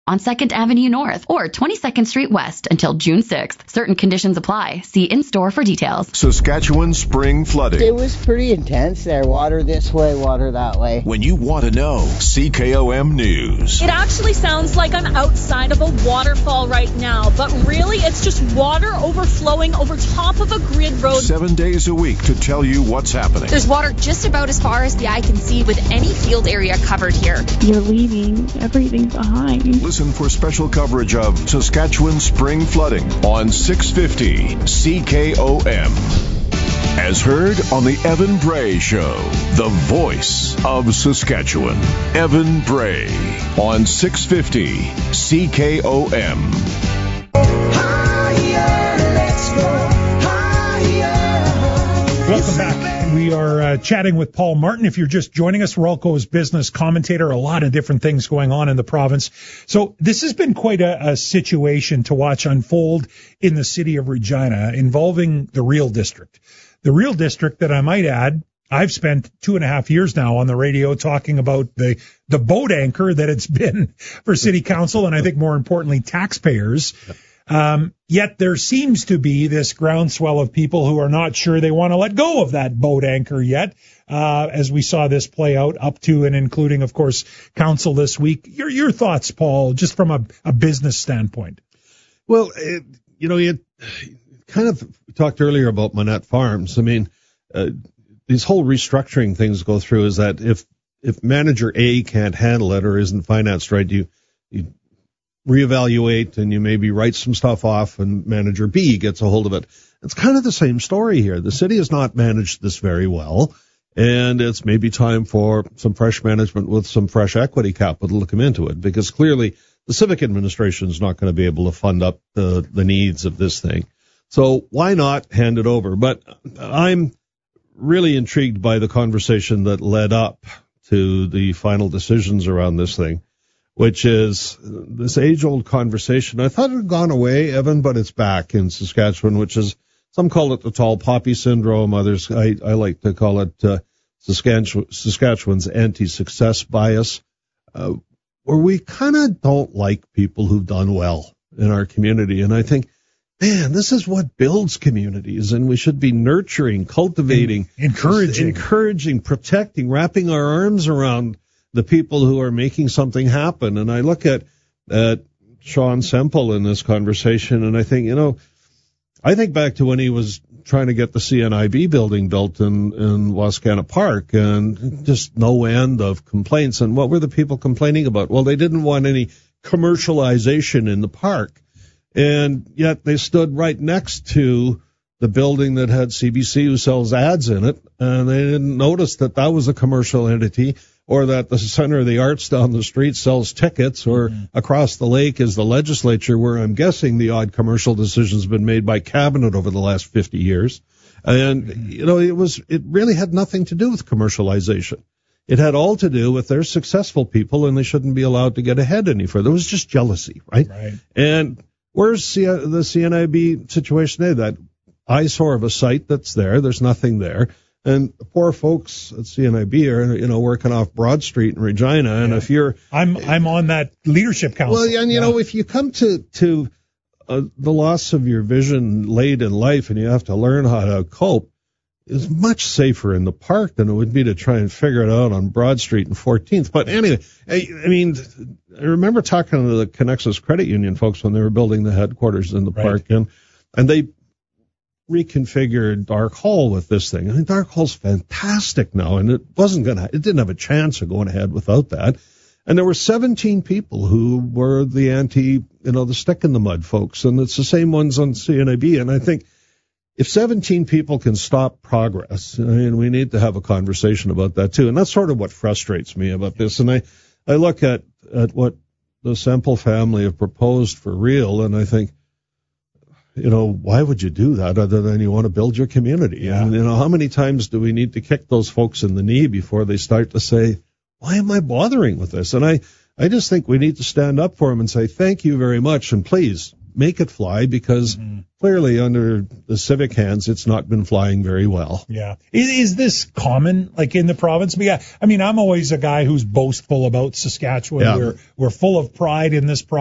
on 2nd Avenue North or 22nd Street West until June 6th. Certain conditions apply. See in-store for details. Saskatchewan spring flooding. It was pretty intense there. Water this way, water that way. When you want to know, CKOM News. It actually sounds like I'm outside of a waterfall right now, but really it's just water overflowing over top of a grid road. 7 days a week to tell you what's happening. There's water just about as far as the eye can see with any field area covered here. You're leaving everything behind. Listen for special coverage of Saskatchewan spring flooding on 650 CKOM. As heard on the Evan Bray Show, the voice of Saskatchewan. Evan Bray on 650 CKOM. Higher, let's go higher. Welcome back. We are chatting with Paul Martin. If you're just joining us, Ralco's business commentator, a lot of different things going on in the province. So this has been quite a situation to watch unfold in the city of Regina involving the Real District. The Real District that I might add, I've spent 2.5 years now on the radio talking about the boat anchor that it's been for city council and I think more importantly taxpayers. Yet there seems to be this groundswell of people who are not sure they want to let go of that boat anchor yet, as we saw this play out up to and including, of course, council this week. Your thoughts, Paul, just from a business standpoint. Well, you kind of talked earlier about Manette Farms. I mean, these whole restructuring things go through is that if manager A can't handle it or isn't financed right, you reevaluate and you maybe write some stuff off and manager B gets a hold of it. It's kind of the same story here. The city has not managed this very well, and it's maybe time for some fresh management with some fresh equity capital to come into it, because clearly the civic administration is not going to be able to fund up the needs of this thing. So why not hand it over? But I'm really intrigued by the conversation that led up to the final decisions around this thing, which is this age-old conversation. I thought it had gone away, Evan, but it's back in Saskatchewan, which is, some call it the tall poppy syndrome. Others, I like to call it Saskatchewan's anti-success bias, where we kind of don't like people who've done well in our community. And I think, man, this is what builds communities, and we should be nurturing, cultivating, encouraging, protecting, wrapping our arms around the people who are making something happen. And I look at Sean Semple in this conversation, and I think, I think back to when he was trying to get the CNIB building built in Wascana Park, and just no end of complaints. And what were the people complaining about? Well, they didn't want any commercialization in the park. And yet they stood right next to the building that had CBC, who sells ads in it, and they didn't notice that that was a commercial entity, or that the Center of the Arts down the street sells tickets, or across the lake is the legislature, where I'm guessing the odd commercial decision's been made by cabinet over the last 50 years. And, it really had nothing to do with commercialization. It had all to do with they're successful people and they shouldn't be allowed to get ahead any further. It was just jealousy, right? And where's the CNIB situation today? That eyesore of a site that's there. There's nothing there. And poor folks at CNIB are, working off Broad Street in Regina. And if you're, I'm on that leadership council. Well, and if you come to the loss of your vision late in life and you have to learn how to cope, it's much safer in the park than it would be to try and figure it out on Broad Street and 14th. But anyway, I remember talking to the Connexus Credit Union folks when they were building the headquarters in the park, and they reconfigured Dark Hall with this thing. I think Dark Hall's fantastic now, and it didn't have a chance of going ahead without that. And there were 17 people who were the the stick in the mud folks, and it's the same ones on CNIB. And I think if 17 people can stop progress, we need to have a conversation about that too. And that's sort of what frustrates me about this. And I look at what the Semple family have proposed for real, and I think, why would you do that other than you want to build your community? Yeah. And, how many times do we need to kick those folks in the knee before they start to say, why am I bothering with this? And I just think we need to stand up for them and say, thank you very much, and please make it fly, because clearly under the Civic hands, it's not been flying very well. Yeah. Is this common, like in the province? I mean, I'm always a guy who's boastful about Saskatchewan. Yeah. We're full of pride in this province.